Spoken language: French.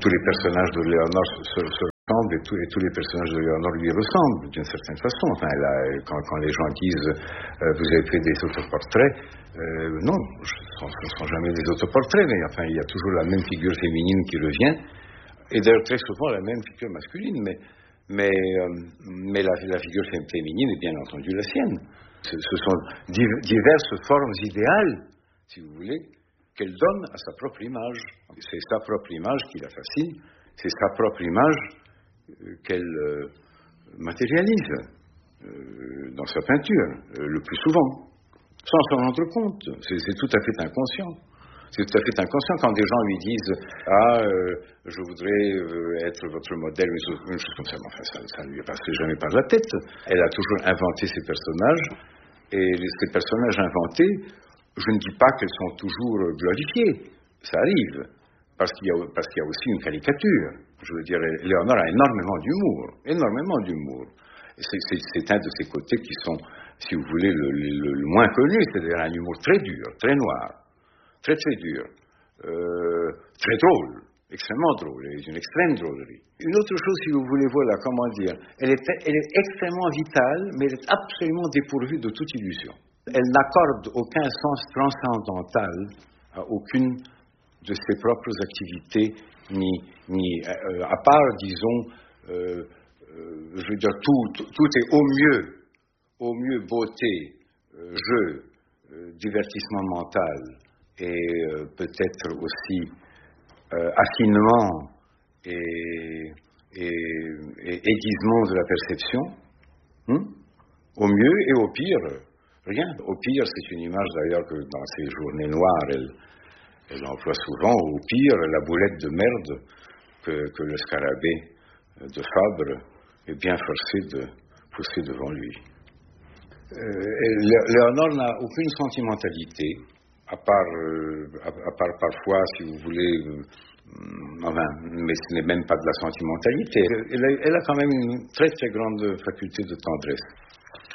tous les personnages de Léonore se ressemblent et tous les personnages de Léonore lui ressemblent d'une certaine façon. Enfin, quand les gens disent vous avez fait des autoportraits, non, ce ne sont jamais des autoportraits, mais enfin, il y a toujours la même figure féminine qui revient, et d'ailleurs très souvent la même figure masculine, mais la figure féminine est bien entendu la sienne. Ce sont diverses formes idéales, si vous voulez, qu'elle donne à sa propre image. C'est sa propre image qui la fascine, c'est sa propre image qu'elle matérialise dans sa peinture, le plus souvent, sans s'en rendre compte. C'est tout à fait inconscient. C'est tout à fait inconscient quand des gens lui disent je voudrais être votre modèle, une chose comme ça. Mais enfin, ça ne lui est passé jamais par la tête. Elle a toujours inventé ses personnages, et ces personnages inventés, je ne dis pas qu'elles sont toujours glorifiées, ça arrive, parce qu'il y a aussi une caricature. Je veux dire, Léonore a énormément d'humour. Et c'est un de ses côtés qui sont, si vous voulez, le moins connu, c'est-à-dire un humour très dur, très noir, très dur, très drôle, extrêmement drôle, une extrême drôlerie. Une autre chose, si vous voulez, voilà, comment dire, elle est extrêmement vitale, mais elle est absolument dépourvue de toute illusion. Elle n'accorde aucun sens transcendantal à aucune de ses propres activités, ni à part, disons, je veux dire, tout est au mieux beauté, jeu, divertissement mental, et peut-être aussi affinement et aiguisement de la perception, au mieux et au pire, rien. Au pire, c'est une image d'ailleurs que dans ces journées noires, elle emploie souvent. Au pire, la boulette de merde que le scarabée de Fabre est bien forcé de pousser devant lui. Léonore n'a aucune sentimentalité, à part parfois, si vous voulez, mais ce n'est même pas de la sentimentalité. Elle a quand même une très très grande faculté de tendresse.